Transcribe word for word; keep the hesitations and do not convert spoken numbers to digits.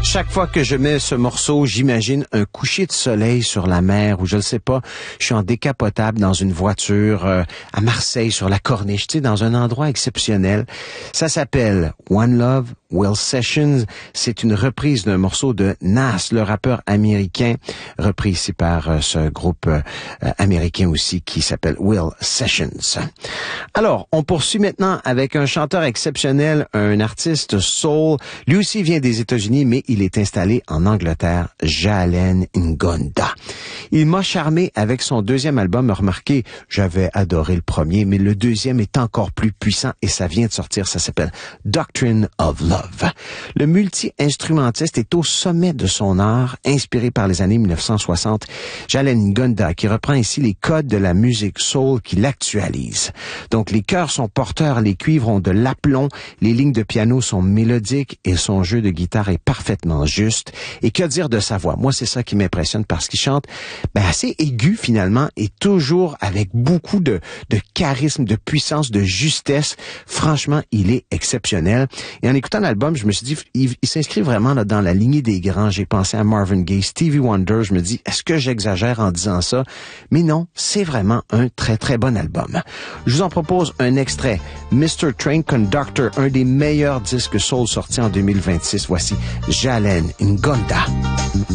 Chaque fois que je mets ce morceau, j'imagine un coucher de soleil sur la mer ou je ne sais pas, je suis en décapotable dans une voiture euh, à Marseille sur la Corniche, tu sais, dans un endroit exceptionnel. Ça s'appelle One Love, Will Sessions. C'est une reprise d'un morceau de Nas, le rappeur américain, repris ici par euh, ce groupe euh, américain aussi qui s'appelle Will Sessions. Alors, on poursuit maintenant avec un chanteur exceptionnel, un artiste soul. Lui aussi vient des États-Unis, mais il est installé en Angleterre, Jalen Ngonda. Il m'a charmé avec son deuxième album. Remarquez, j'avais adoré le premier, mais le deuxième est encore plus puissant et ça vient de sortir. Ça s'appelle Doctrine of Love. Le multi-instrumentiste est au sommet de son art, inspiré par les années mille neuf cent soixante. Jalen Ngonda, qui reprend ici les codes de la musique soul, qui l'actualise. Donc, les chœurs sont porteurs, les cuivres ont de l'aplomb, les lignes de piano sont mélodiques et son jeu de guitare est parfaitement juste. Et que dire de sa voix? Moi, c'est ça qui m'impressionne parce qu'il chante ben, assez aigu finalement et toujours avec beaucoup de, de charisme, de puissance, de justesse. Franchement, il est exceptionnel. Et en écoutant l'album, je me suis dit, il, il s'inscrit vraiment là, dans la lignée des grands. J'ai pensé à Marvin Gaye, Stevie Wonder. Je me dis, est-ce que j'exagère en disant ça? Mais non, c'est vraiment un très, très bon album. Je vous en propose un extrait. mister Train Conductor, un des meilleurs disques soul sortis en deux mille vingt-six. Voici Jalen Ngonda.